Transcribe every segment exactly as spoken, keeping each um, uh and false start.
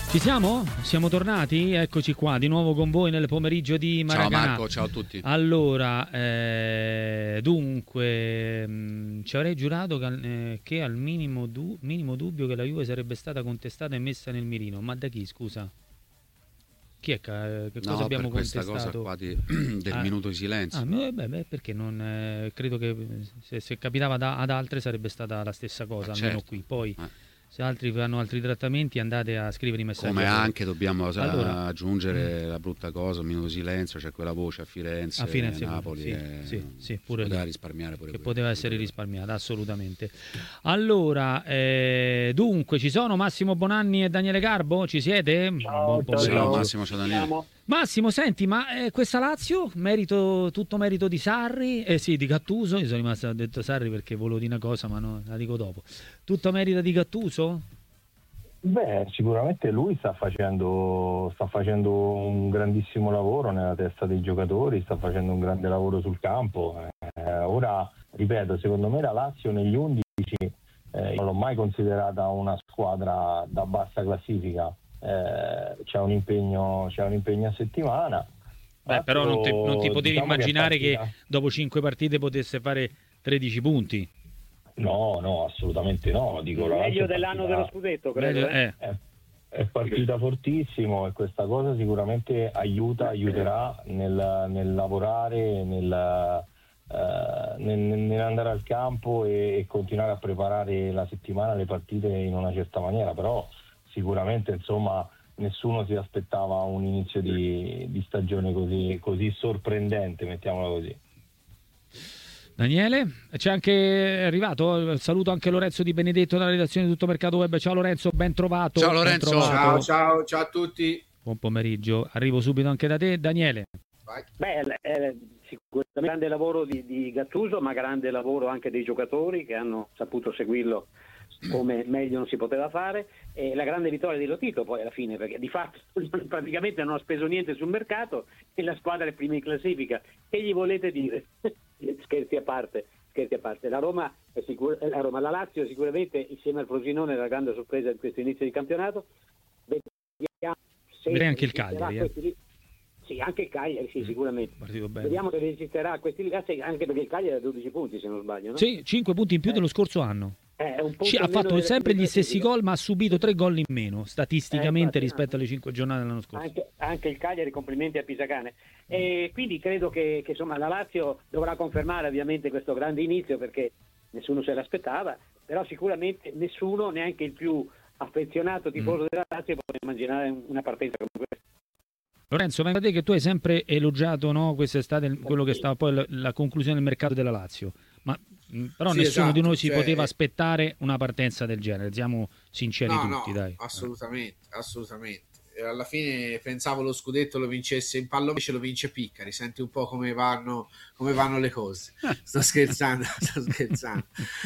Ci siamo? Siamo tornati? Eccoci qua, di nuovo con voi nel pomeriggio di Maracanã. Ciao Marco, ciao a tutti. Allora, eh, dunque, mh, ci avrei giurato che, eh, che al minimo, du- minimo dubbio che la Juve sarebbe stata contestata e messa nel mirino. Ma da chi, scusa? Chi è che, che cosa no, abbiamo per questa contestato? cosa qua di, del ah, minuto di silenzio. Ah, beh, beh, perché non eh, credo che se, se capitava da, ad altre sarebbe stata la stessa cosa, Ma almeno certo. qui. Poi Eh. se altri fanno altri trattamenti andate a scrivere i messaggi. Come anche dobbiamo allora, aggiungere la brutta cosa, un minuto di silenzio, c'è quella voce a Firenze, a Firenze Napoli, sì, e sì, sì, pure poteva lì, risparmiare pure che quello. poteva essere risparmiata assolutamente. Allora, eh, dunque ci sono Massimo Bonanni e Daniele Garbo? Ci siete? Ciao, Buon pomeriggio. Ciao Massimo, ciao Daniele. Massimo, senti, ma eh, questa Lazio, merito, tutto merito di Sarri, eh sì, di Gattuso, io sono rimasto, ho detto Sarri perché volevo dire una cosa, ma no, la dico dopo. Tutto merito di Gattuso? Beh, sicuramente lui sta facendo, sta facendo un grandissimo lavoro nella testa dei giocatori, sta facendo un grande lavoro sul campo. Eh, ora, ripeto, secondo me la Lazio negli undici eh, non l'ho mai considerata una squadra da bassa classifica. Eh, c'è un impegno, c'è un impegno a settimana. Beh, però non, te, non ti potevi diciamo immaginare che, partita... che dopo cinque partite potesse fare tredici punti. No, no, assolutamente no. Dico, meglio dell'anno dello scudetto, credo. Meglio, eh. È, è partita fortissimo e questa cosa sicuramente aiuta, aiuterà nel, nel lavorare, nel, eh, nel, nell'andare al campo e, e continuare a preparare la settimana, le partite in una certa maniera, però sicuramente insomma nessuno si aspettava un inizio di, di stagione così, così sorprendente, mettiamola così. Daniele, c'è anche arrivato, saluto anche Lorenzo Di Benedetto dalla redazione di Tutto Mercato Web. Ciao Lorenzo, ben trovato. Ciao Lorenzo, ben trovato. Ciao, ciao, ciao a tutti. Buon pomeriggio, arrivo subito anche da te, Daniele. Vai. Beh, è sicuramente grande lavoro di, di Gattuso, ma grande lavoro anche dei giocatori che hanno saputo seguirlo come meglio non si poteva fare, e la grande vittoria di Lotito poi alla fine, perché di fatto praticamente non ha speso niente sul mercato e la squadra è prima in classifica. Che gli volete dire? Scherzi a parte, scherzi a parte. La Roma è sicur- la Roma, la Lazio sicuramente insieme al Frosinone è la grande sorpresa di questo inizio di campionato. Vediamo se Direi anche il Cagliari, eh. questi... Sì, anche il Cagliari, sì, sicuramente. Vediamo se resisterà a questi livelli, anche perché il Cagliari ha dodici punti, se non sbaglio, no? Sì, cinque punti in più eh. dello scorso anno. Eh, un Ci, ha fatto delle, sempre delle gli stessi gol, ma ha subito tre gol in meno, statisticamente, eh, infatti, rispetto alle cinque giornate dell'anno scorso. Anche, anche il Cagliari, complimenti a Pisacane. E quindi credo che, che insomma, la Lazio dovrà confermare ovviamente questo grande inizio, perché nessuno se l'aspettava, però sicuramente nessuno, neanche il più affezionato tifoso mm. della Lazio, può immaginare una partenza come questa. Lorenzo, venga a te che tu hai sempre elogiato, no, quest'estate quello che stava poi la, la conclusione del mercato della Lazio, ma mh, però sì, nessuno esatto, di noi si cioè, poteva aspettare una partenza del genere, siamo sinceri no, tutti, no, dai. Assolutamente, assolutamente. Alla fine pensavo lo scudetto lo vincesse in pallo, invece lo vince Piccari. Senti un po' come vanno, come vanno le cose. Sto scherzando, sto scherzando.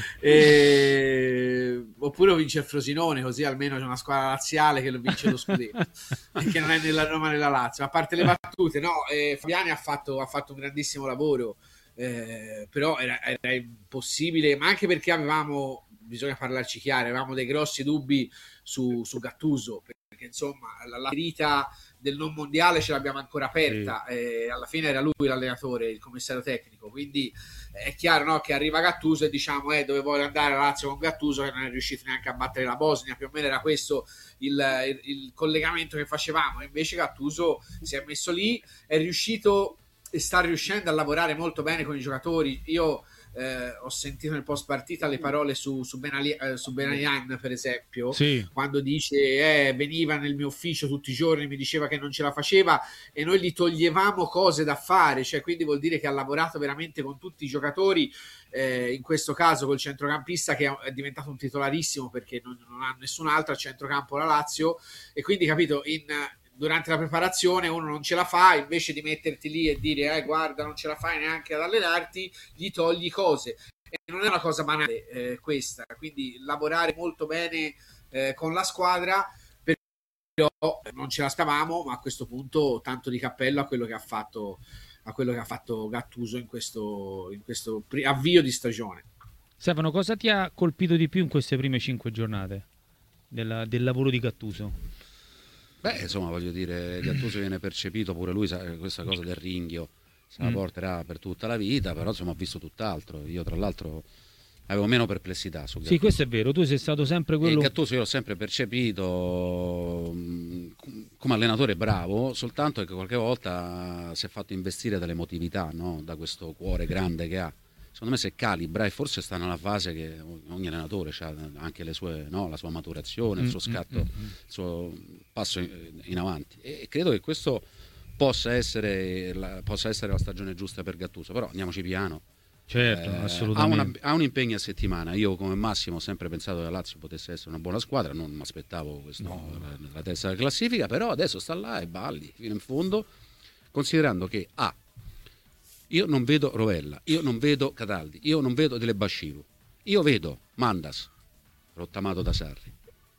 E... Oppure lo vince il Frosinone, così almeno c'è una squadra laziale che lo vince lo scudetto, che non è nella Roma nella Lazio. A parte le battute, no, eh, Fabiani ha fatto, ha fatto un grandissimo lavoro, eh, però era, era impossibile, ma anche perché avevamo, bisogna parlarci chiaro, avevamo dei grossi dubbi su, su Gattuso, perché insomma la, la ferita del non mondiale ce l'abbiamo ancora aperta, sì. E alla fine era lui l'allenatore, il commissario tecnico, quindi è chiaro, no, che arriva Gattuso e diciamo eh, dove vuole andare la Lazio con Gattuso, che non è riuscito neanche a battere la Bosnia, più o meno era questo il, il, il collegamento che facevamo. Invece Gattuso si è messo lì, è riuscito e sta riuscendo a lavorare molto bene con i giocatori. Io Eh, ho sentito nel post partita le parole su, su, Benali, eh, su Benayan, per esempio, sì. quando dice eh, veniva nel mio ufficio tutti i giorni, mi diceva che non ce la faceva e noi gli toglievamo cose da fare, cioè quindi vuol dire che ha lavorato veramente con tutti i giocatori, eh, in questo caso col centrocampista che è diventato un titolarissimo perché non, non ha nessun altro a centrocampo la Lazio, e quindi capito, in durante la preparazione uno non ce la fa, invece di metterti lì e dire eh, guarda non ce la fai neanche ad allenarti, gli togli cose, e non è una cosa banale, eh, questa, quindi lavorare molto bene eh, con la squadra, però non ce la stavamo, ma a questo punto tanto di cappello a quello che ha fatto a quello che ha fatto Gattuso in questo, in questo avvio di stagione. Stefano, cosa ti ha colpito di più in queste prime cinque giornate del, del lavoro di Gattuso? Beh, insomma, voglio dire, Gattuso viene percepito pure lui, sa, questa cosa del ringhio se la Mm. porterà per tutta la vita, però insomma ho visto tutt'altro. Io tra l'altro avevo meno perplessità su Gattuso. Sì, questo è vero, tu sei stato sempre E quello... Gattuso io l'ho sempre percepito mh, come allenatore bravo, soltanto che qualche volta si è fatto investire dall'emotività, no? Da questo cuore grande che ha. Secondo me si calibra e forse sta nella fase che ogni allenatore ha anche le sue, no? La sua maturazione, il suo scatto, il suo passo in, in avanti. E credo che questo possa essere la, possa essere la stagione giusta per Gattuso, però andiamoci piano. Certo, Eh, ha, assolutamente. una, ha un impegno a settimana. Io come Massimo ho sempre pensato che la Lazio potesse essere una buona squadra, non mi aspettavo questo, No. la, la testa della classifica, però adesso sta là e balli fino in fondo, considerando che A, io non vedo Rovella, io non vedo Cataldi, io non vedo Dele Basciru, io vedo Mandas rottamato da Sarri,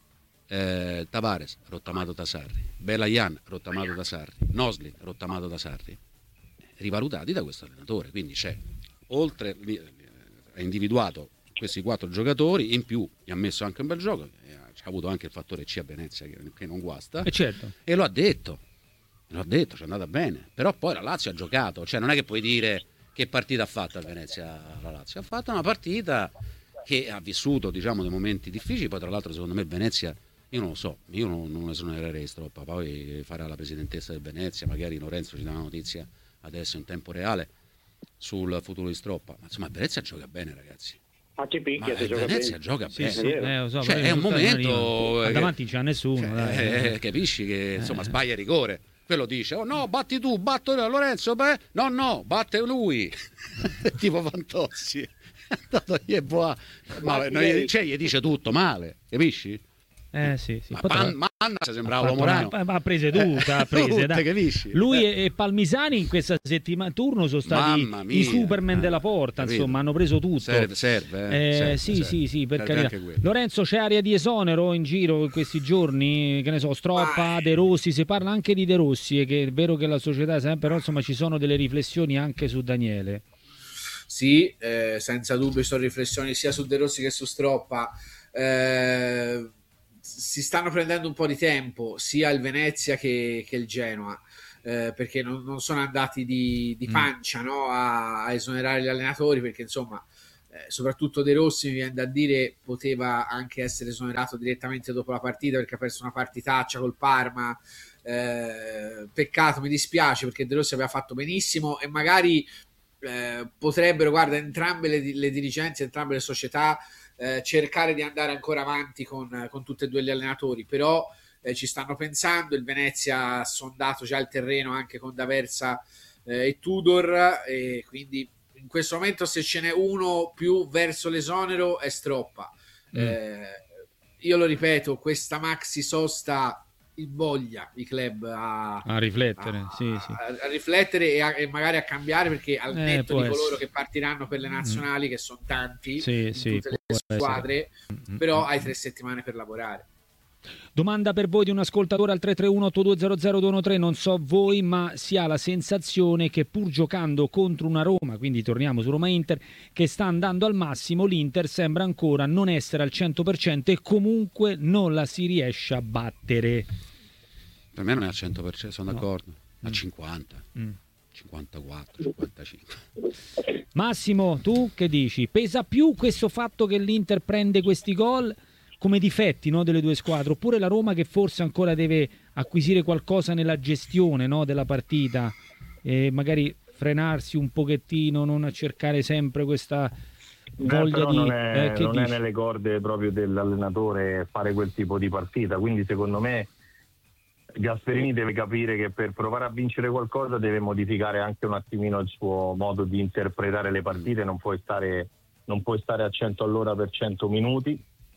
eh, Tavares rottamato da Sarri, Belayan rottamato da Sarri, Nosli rottamato da Sarri, rivalutati da questo allenatore. Quindi c'è, oltre, ha individuato questi quattro giocatori, in più gli ha messo anche un bel gioco, ha avuto anche il fattore C a Venezia che, che non guasta, E certo. e lo ha detto, l'ho detto, ci è andata bene, però poi la Lazio ha giocato, cioè non è che puoi dire che partita ha fatto a Venezia la Lazio, ha fatto una partita che ha vissuto, diciamo, dei momenti difficili. Poi tra l'altro secondo me Venezia, io non lo so, io non, non esonererei Stroppa, poi farà la presidentessa del Venezia, magari Lorenzo ci dà una notizia adesso in tempo reale sul futuro di Stroppa, ma insomma Venezia gioca bene, ragazzi. Ah, ci picchia Ma se gioca Venezia bene. gioca Sì, bene. sì, eh, lo so, Cioè, però è i un risultati non momento arrivano. che- Davanti non c'è nessuno, cioè, dai. eh, capisci che insomma sbaglia rigore, quello dice oh no batti tu, batto io, Lorenzo, beh, no no batte lui tipo Fantozzi è andato lì e boh, ma no, gli- cioè, gli dice tutto male, capisci? Eh sì, sì. Ma Poi tra- Pan- Mannas sembrava ha l'uomo fatto rano. una- ma ha prese tutte, ha prese, Tutte, dai. capisci? Lui Eh. e, e Palmisani in questa settimana turno sono stati Mamma mia, i Superman eh, della porta, capito. insomma, hanno preso tutto. Serve, serve, eh, Eh, serve, sì, serve. sì, sì, per Serve carità. anche quello. Lorenzo, c'è aria di esonero in giro in questi giorni, che ne so, Stroppa, De Rossi, si parla anche di De Rossi, e che è vero che la società è sempre, però insomma ci sono delle riflessioni anche su Daniele. Sì, eh, senza dubbio ci sono riflessioni sia su De Rossi che su Stroppa. Eh, si stanno prendendo un po' di tempo sia il Venezia che, che il Genoa, eh, perché non, non sono andati di, di pancia, no, a, a esonerare gli allenatori, perché insomma eh, soprattutto De Rossi, mi viene da dire, poteva anche essere esonerato direttamente dopo la partita perché ha perso una partitaccia col Parma. Eh, peccato, mi dispiace, perché De Rossi aveva fatto benissimo e magari eh, potrebbero, guarda, entrambe le, le dirigenze, entrambe le società eh, cercare di andare ancora avanti con, con tutti e due gli allenatori, però eh, ci stanno pensando. Il Venezia ha sondato già il terreno anche con D'Aversa eh, e Tudor, e quindi in questo momento se ce n'è uno più verso l'esonero è Stroppa. Mm. Eh, io lo ripeto, questa maxi sosta invoglia i club a, A riflettere, a, sì, sì. a, a riflettere e, a, e magari a cambiare, perché al Eh, netto può di coloro essere. che partiranno per le nazionali, che sono tanti Sì, in sì, tutte le può essere. squadre, Mm, però mm, hai mm. tre settimane per lavorare. Domanda per voi di un ascoltatore al tre tre uno otto due zero zero due uno tre. Non so voi, ma si ha la sensazione che pur giocando contro una Roma, quindi torniamo su Roma-Inter, che sta andando al massimo, l'Inter sembra ancora non essere al cento per cento e comunque non la si riesce a battere. Per me non è al cento per cento, sono No. d'accordo, a Mm. cinquanta, Mm. cinquantaquattro, cinquantacinque. Massimo, tu che dici? Pesa più questo fatto che l'Inter prende questi gol come difetti, no, delle due squadre, oppure la Roma che forse ancora deve acquisire qualcosa nella gestione, no, della partita e magari frenarsi un pochettino, non a cercare sempre questa voglia Eh, però di... non, è, eh, che non è dici? nelle corde proprio dell'allenatore fare quel tipo di partita, quindi secondo me Gasperini deve capire che per provare a vincere qualcosa deve modificare anche un attimino il suo modo di interpretare le partite. Non puoi stare, non puoi stare a cento all'ora per cento minuti,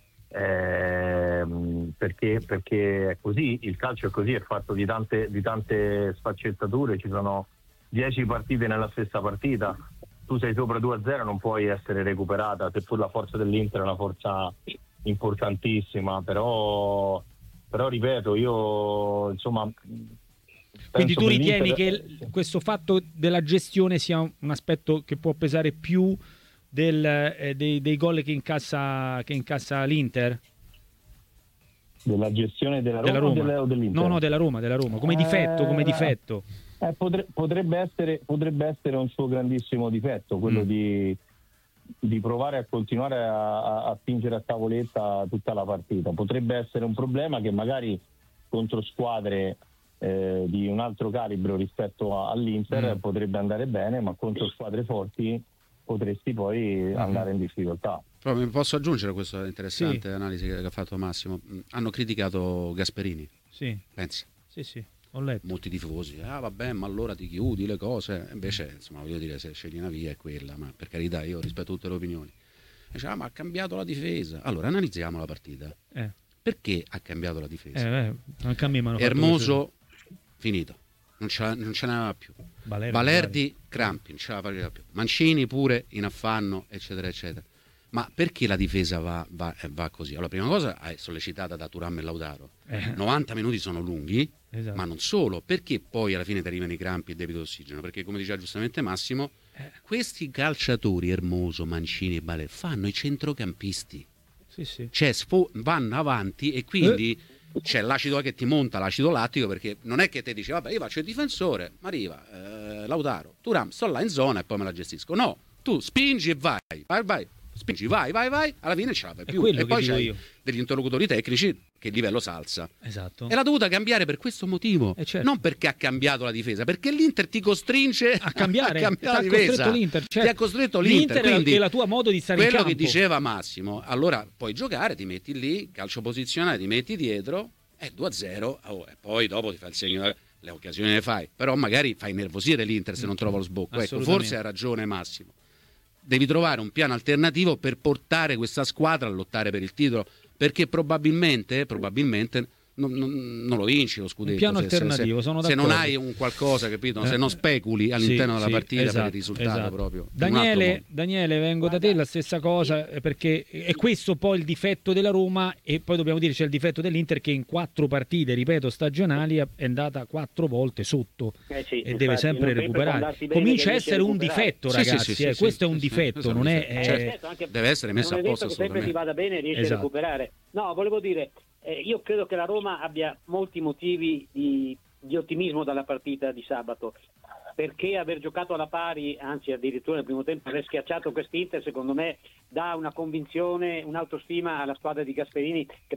ehm, perché, perché è così, il calcio è così, è fatto di tante, di tante sfaccettature, ci sono dieci partite nella stessa partita, tu sei sopra due a zero, non puoi essere recuperata, seppur la forza dell'Inter è una forza importantissima, però, però ripeto, io insomma... Quindi penso tu ritieni l'Inter- che questo fatto della gestione sia un aspetto che può pesare più del, eh, dei, dei gol che incassa, che incassa l'Inter? Della gestione della Roma, della o Roma. delle- o dell'Inter? No, no, della Roma, della Roma, come Eh, difetto, come difetto. Eh, potre- potrebbe, essere, potrebbe essere un suo grandissimo difetto, quello Mm. di, di provare a continuare a, a, a spingere a tavoletta tutta la partita. Potrebbe essere un problema che magari contro squadre eh, di un altro calibro rispetto a- all'Inter Mm. potrebbe andare bene, ma contro squadre forti potresti poi Mm-hmm. andare in difficoltà. Però mi posso aggiungere questa interessante Sì. analisi che ha fatto Massimo. Mm, Hanno criticato Gasperini, Sì, pensa. sì, sì, ho letto. Molti tifosi, ah vabbè, ma allora ti chiudi le cose. Invece, insomma, voglio dire, se scegli una via è quella, ma per carità, io rispetto tutte le opinioni. Dice, ah, ma ha cambiato la difesa. Allora, analizziamo la partita. Eh, Perché ha cambiato la difesa? eh, eh, anche a me mi hanno fatto Hermoso, finito, non ce, non ce n'aveva più. così. Valerdi, Valerdi, crampi, non ce la faceva più. Mancini pure in affanno, eccetera, eccetera. Ma perché la difesa va, va, eh, va così? Allora, prima cosa è sollecitata da Thuram e Lautaro. Eh. novanta minuti sono lunghi, Esatto. ma non solo. Perché poi alla fine ti arrivano i crampi e il debito d'ossigeno? Perché, come diceva giustamente Massimo, Eh. questi calciatori, Hermoso, Mancini e Valerdi, fanno i centrocampisti. Sì, sì. Cioè sfo- vanno avanti e quindi c'è l'acido che ti monta, l'acido lattico, perché non è che te dici vabbè io faccio il difensore, ma arriva eh, Lautaro, Thuram, sto là in zona e poi me la gestisco. No, tu spingi e vai, vai, vai, spingi, vai, vai, vai, alla fine ce la fai È più. quello E che poi dico c'hai io. degli interlocutori tecnici che il livello salza. Esatto. E l'ha dovuta cambiare per questo motivo, Eh, certo. non perché ha cambiato la difesa, perché l'Inter ti costringe A cambiare, a ti cambiare ha la costretto difesa. l'Inter, Ti certo. ha costretto l'Inter, L'Inter è- quindi è la tua modo di stare in quello campo. che diceva Massimo, allora puoi giocare, ti metti lì, calcio posizionale, ti metti dietro, è due a zero, oh, e poi dopo ti fa il segno, le occasioni le fai, però magari fai nervosire l'Inter se non trova lo sbocco. Ecco, Assolutamente. forse ha ragione Massimo. Devi trovare un piano alternativo per portare questa squadra a lottare per il titolo, perché probabilmente, probabilmente non, non- non lo vinci lo scudetto. Un piano se, se- alternativo, se, sono se non d'accordo. hai un qualcosa, capito? Eh, Se non speculi all'interno sì, della sì, partita esatto, per il risultato esatto. proprio. in un altro Daniele, modo. Daniele, vengo da te, la stessa cosa, eh, perché è questo poi il difetto della Roma e poi dobbiamo dire c'è il difetto dell'Inter che in quattro partite, ripeto, stagionali è andata quattro volte sotto Eh sì, e infatti, deve sempre non sempre recuperare. guardarsi bene Comincia a che riesce essere a un recuperare. difetto, Sì, sì, ragazzi, sì, eh, sì, questo è sì, un sì, difetto, sì, non sì, è... sì, eh, certo. Certo, anche- Deve essere messo non a è detto posto che sempre ti assolutamente. vada bene e riesci Esatto. a recuperare. No, volevo dire, eh, io credo che la Roma abbia molti motivi di, di ottimismo dalla partita di sabato, perché aver giocato alla pari, anzi addirittura nel primo tempo aver schiacciato quest'Inter, secondo me dà una convinzione, un'autostima alla squadra di Gasperini che